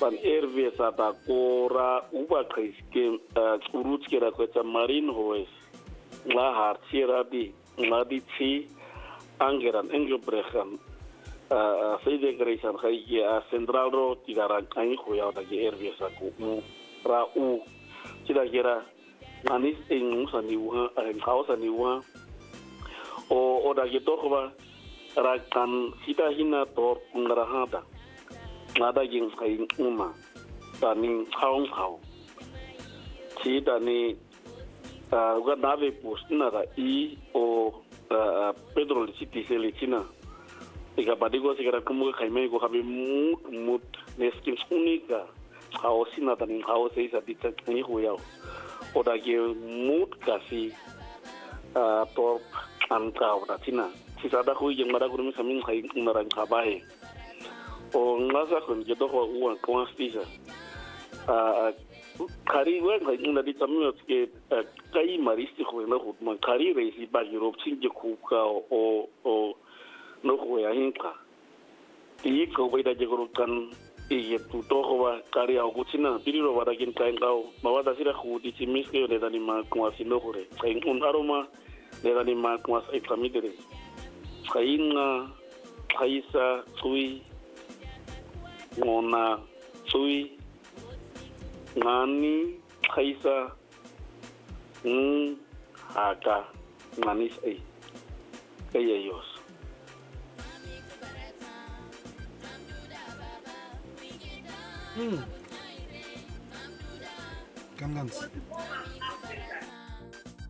ban erve sata kora uba kriske urut kera kweta marine hoes la hartira di ngadi chi angeran engelbrechen seide greisan khaiki a central road tigaran ai khoya da ge erve sa ku ra u kira kira manis ing sani wa khausa ni wa o da ge to ba rakan sita hina tor ngarahada nada jing kai uma tani khawng khaw chi tani uga nave post nara I o Pedro City Selecina ika padigo sigara kumu kai mai go habe mut neskin unika khaw sina tani khaw sei sa ditak ni huyao o da ge mut kasi tor ankaw da tina sisada ko jeng mara gurumi samin kai naran khabahe o ngasa kon je to ko uan konstisa kari wen kai na di tamu ke kai maristi ko na hut man kari reisi ba Europe sin je ku ka o no ko ya hinka ti ko bai da je ko kan e tu to ko ba kari au kuchina piriro ba da kin kai ngao ma wa da sira khu di chimis ke le da ni ma ko asino hore kai un aroma le da ni ma ko as e famidere kainga kaisa tsui ngona tsui ngani kaisa haka nganis ayayos Ganz